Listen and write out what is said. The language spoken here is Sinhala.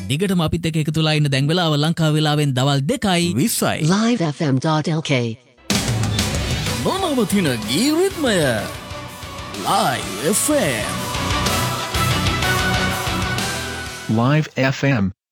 දිගටම අපිත් එක්ක එකතුලා ඉන්න දැන් වෙලාව ලංකාව වෙලාවෙන් දවල් 2:20යි. livefm.lk නොනවතින ගීරිත්මය Live FM. Live FM